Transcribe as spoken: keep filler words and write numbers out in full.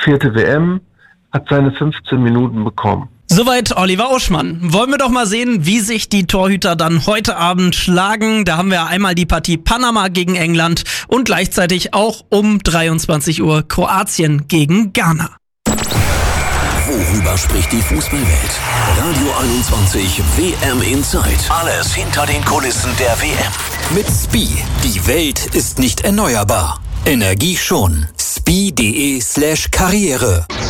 vierte W M, hat seine fünfzehn Minuten bekommen. Soweit Oliver Uschmann. Wollen wir doch mal sehen, wie sich die Torhüter dann heute Abend schlagen. Da haben wir einmal die Partie Panama gegen England und gleichzeitig auch um dreiundzwanzig Uhr Kroatien gegen Ghana. Worüber spricht die Fußballwelt? Radio einundzwanzig W M Inside. Alles hinter den Kulissen der W M. Mit Spee. Die Welt ist nicht erneuerbar. Energie schon. Spee.de slash Karriere.